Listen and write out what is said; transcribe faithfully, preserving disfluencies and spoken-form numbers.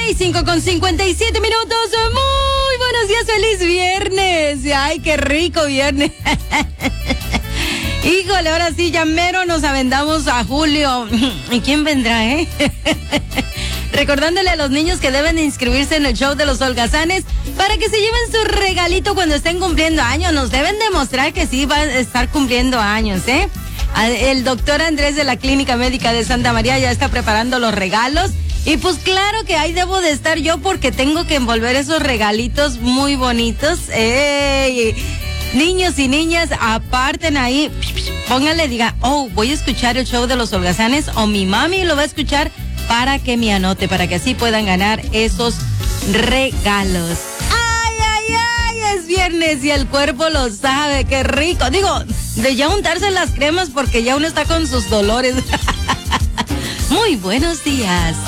y cinco con cincuenta y siete minutos. Muy buenos días, feliz viernes. Ay, qué rico viernes. Híjole, ahora sí, ya mero nos aventamos a julio. ¿Y quién vendrá, eh? Recordándole a los niños que deben de inscribirse en el show de los holgazanes para que se lleven su regalito cuando estén cumpliendo años. Nos deben demostrar que sí van a estar cumpliendo años, ¿eh? El doctor Andrés de la Clínica Médica de Santa María ya está preparando los regalos. Y pues claro que ahí debo de estar yo porque tengo que envolver esos regalitos muy bonitos. ¡Ey! Niños y niñas, aparten ahí. Pónganle, diga, oh, voy a escuchar el show de los holgazanes o mi mami lo va a escuchar para que me anote, para que así puedan ganar esos regalos. ¡Ay, ay, ay! Es viernes y el cuerpo lo sabe, qué rico. Digo, de ya untarse las cremas porque ya uno está con sus dolores. Muy buenos días.